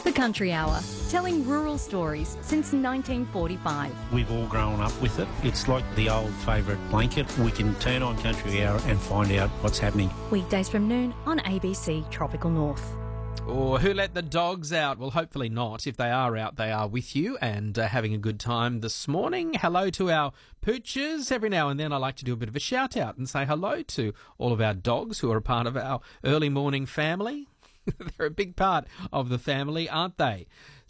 The Country Hour, telling rural stories since 1945. We've all grown up with it. It's like the old favourite blanket. We can turn on Country Hour and find out what's happening. Weekdays from noon on ABC Tropical North. Or who let the dogs out? Well, hopefully not. If they are out, they are with you and having a good time this morning. Hello to our poochers. Every now and then I like to do a bit of a shout out and say hello to all of our dogs who are a part of our early morning family. They're a big part of the family, aren't they?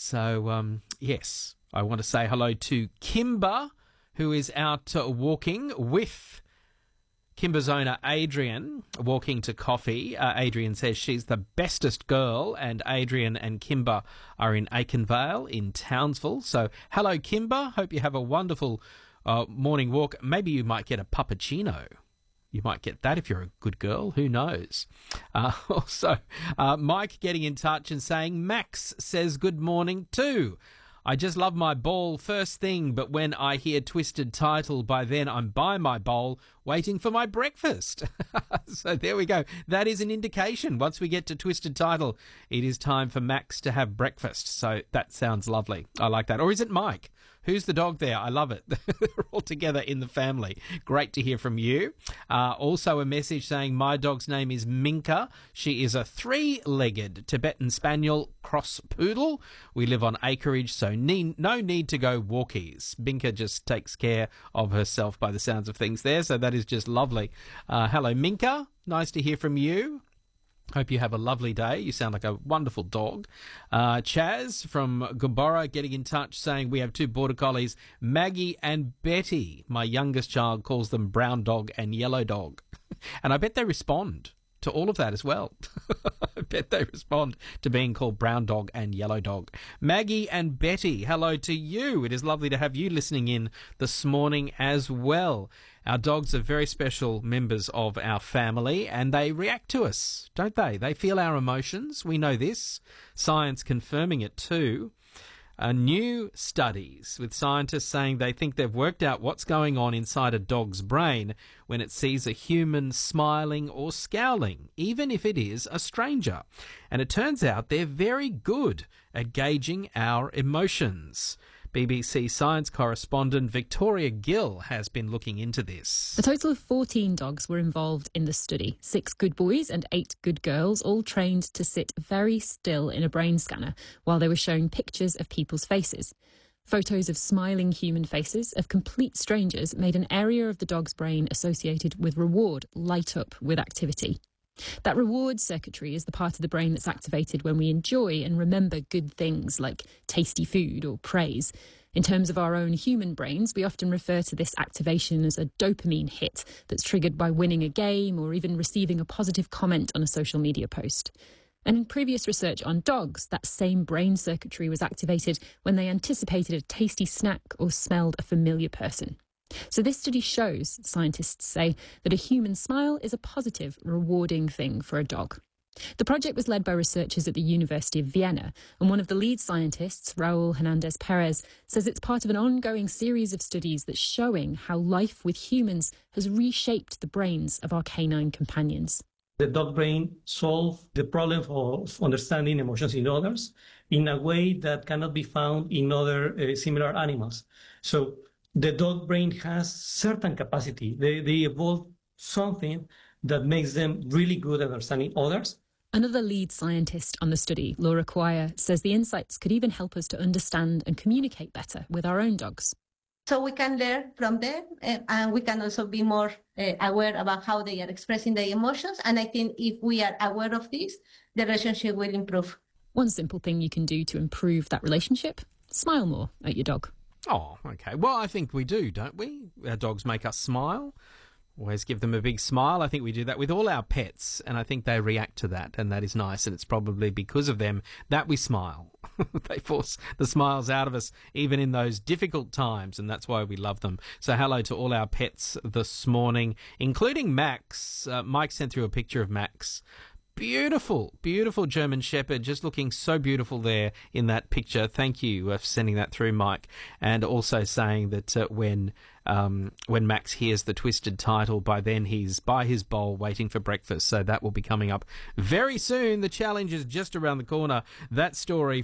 So, yes, I want to say hello to Kimber, who is out walking with Kimber's owner, Adrian, walking to coffee. Adrian says she's the bestest girl, and Adrian and Kimber are in Aikenvale in Townsville. So, hello, Kimber. Hope you have a wonderful morning walk. Maybe you might get a puppuccino. You might get that if you're a good girl. Who knows? Also, Mike getting in touch and saying, Max says good morning too. I just love my ball first thing, but when I hear Twisted Title, by then I'm by my bowl waiting for my breakfast. So there we go. That is an indication. Once we get to Twisted Title, it is time for Max to have breakfast. So that sounds lovely. I like that. Or is it Mike? Who's the dog there? I love it. They're all together in the family. Great to hear from you. Also a message saying my dog's name is Minka. She is a 3-legged Tibetan Spaniel cross poodle. We live on acreage, so no need to go walkies. Minka just takes care of herself by the sounds of things there, so that is just lovely. Hello, Minka. Nice to hear from you. Hope you have a lovely day. You sound like a wonderful dog. Chaz from Gombora getting in touch saying we have 2 border collies, Maggie and Betty. My youngest child calls them brown dog and yellow dog. And I bet they respond to all of that as well. I bet they respond to being called brown dog and yellow dog. Maggie and Betty, hello to you. It is lovely to have you listening in this morning as well. Our dogs are very special members of our family and they react to us, don't they? They feel our emotions. We know this. Science confirming it too. New studies with scientists saying they think they've worked out what's going on inside a dog's brain when it sees a human smiling or scowling, even if it is a stranger. And it turns out they're very good at gauging our emotions. BBC science correspondent Victoria Gill has been looking into this. A total of 14 dogs were involved in the study. 6 good boys and 8 good girls, all trained to sit very still in a brain scanner while they were shown pictures of people's faces. Photos of smiling human faces of complete strangers made an area of the dog's brain associated with reward light up with activity. That reward circuitry is the part of the brain that's activated when we enjoy and remember good things like tasty food or praise. In terms of our own human brains, we often refer to this activation as a dopamine hit that's triggered by winning a game or even receiving a positive comment on a social media post. And in previous research on dogs, that same brain circuitry was activated when they anticipated a tasty snack or smelled a familiar person. So this study shows, scientists say, that a human smile is a positive, rewarding thing for a dog. The project was led by researchers at the University of Vienna, and one of the lead scientists, Raul Hernandez Perez, says it's part of an ongoing series of studies that's showing how life with humans has reshaped the brains of our canine companions. The dog brain solves the problem of understanding emotions in others in a way that cannot be found in other similar animals. So the dog brain has certain capacity. They evolve something that makes them really good at understanding others. Another lead scientist on the study, Laura Quire, says the insights could even help us to understand and communicate better with our own dogs. So we can learn from them, and we can also be more aware about how they are expressing their emotions. And I think if we are aware of this, the relationship will improve. One simple thing you can do to improve that relationship, smile more at your dog. Oh, okay. Well, I think we do, don't we? Our dogs make us smile. Always give them a big smile. I think we do that with all our pets, and I think they react to that, and that is nice, and it's probably because of them that we smile. They force the smiles out of us, even in those difficult times, and that's why we love them. So hello to all our pets this morning, including Max. Mike sent through a picture of Max. Beautiful, beautiful German Shepherd, just looking so beautiful there in that picture. Thank you for sending that through, Mike. And also saying that when Max hears the Twisted Title, by then he's by his bowl waiting for breakfast. So that will be coming up very soon. The challenge is just around the corner. That story